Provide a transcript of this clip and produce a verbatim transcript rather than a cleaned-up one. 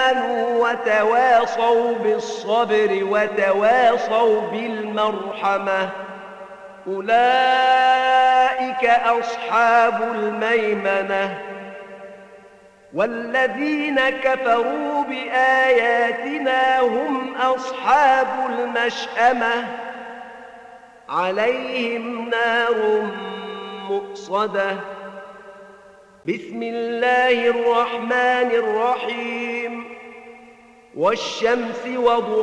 آمنوا وتواصوا بالصبر وتواصوا بالمرحمة أولئك أصحاب الميمنة. والذين كفروا بآياتنا هم أصحاب المشأمة عليهم نار مؤصدة. بسم الله الرحمن الرحيم والشمس وضحاها